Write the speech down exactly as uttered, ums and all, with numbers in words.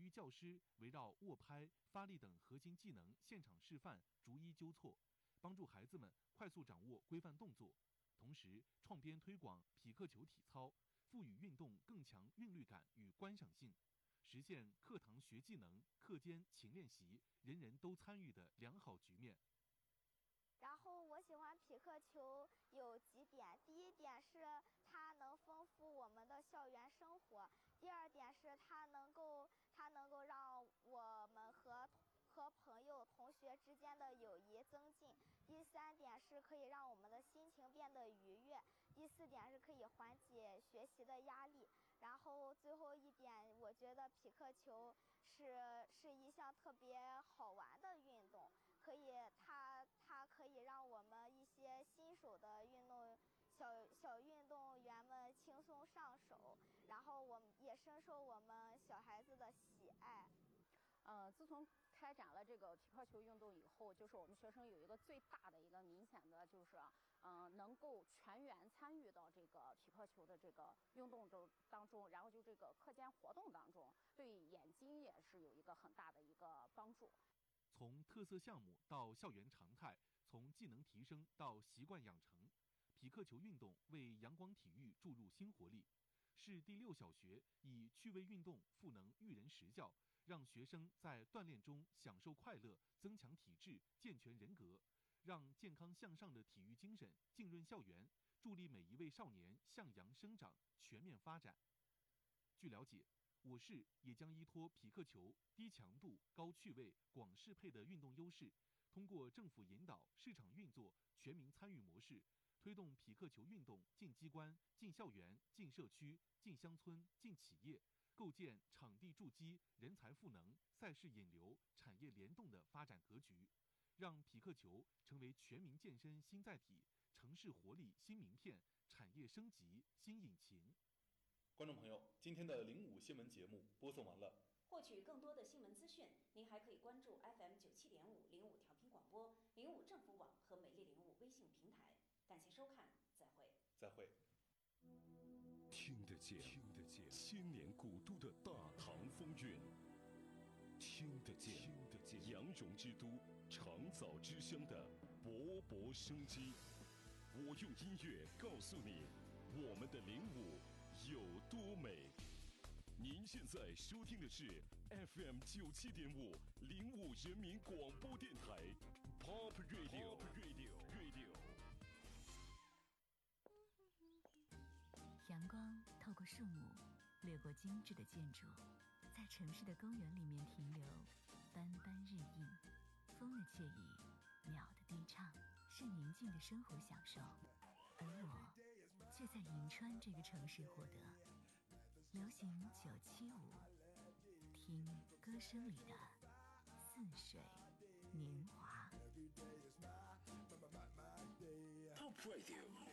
余教师围绕握拍、发力等核心技能现场示范，逐一纠错，帮助孩子们快速掌握规范动作。同时，创编推广匹克球体操，赋予运动更强韵律感与观赏性，实现课堂学技能、课间勤练习，人人都参与的良好局面。 然后我喜欢匹克球有几点，第一点是它能丰富我们的校园生活，第二点是它能够它能够让我们和和朋友、同学之间的友谊增进，第三点是可以让我们的心情变得愉悦，第四点是可以缓解学习的压力，然后最后一点，我觉得匹克球是是一项特别好玩的运动。可以，它它可以让我们一些新手的运动小小运动员们轻松上手，然后我们也深受我们小孩子的喜爱。 呃，自从开展了这个匹克球运动以后，就是我们学生有一个最大的一个明显的就是，嗯、呃，能够全员参与到这个匹克球的这个运动中当中，然后就这个课间活动当中，对眼睛也是有一个很大的一个帮助。 从特色项目到校园常态，从技能提升到习惯养成，匹克球运动为阳光体育注入新活力。市第六小学以趣味运动赋能育人实教，让学生在锻炼中享受快乐，增强体质，健全人格，让健康向上的体育精神浸润校园，助力每一位少年向阳生长、全面发展。据了解，我市也将依托匹克球低强度、高趣味、广适配的运动优势，通过政府引导、市场运作、全民参与模式，推动匹克球运动进机关、进校园、进社区、进乡村、进企业，构建场地筑基、人才赋能、赛事引流、产业联动的发展格局，让匹克球成为全民健身新载体、城市活力新名片、产业升级新引擎。 观众朋友，今天的零五新闻节目播送完了。 获取更多的新闻资讯，您还可以关注 F M 九七点五零五调频广播、零五政府网和美丽零五微信平台。感谢收看，再会。 再会。 听得见，听得见千年古都的大唐风韵；听得见，听得见羊绒之都长枣之乡的勃勃生机。我用音乐告诉你，我们的灵武有多美。您现在收听的是 F M 九七点五零五人民广播电台 Pop Radio Radio Radio。 阳光透过树木，掠过精致的建筑，在城市的公园里面停留，斑斑日映。风的惬意，鸟的低唱，是宁静的生活享受。而我却在银川这个城市获得流行九七五，听歌声里的似水年华。 Pop Radio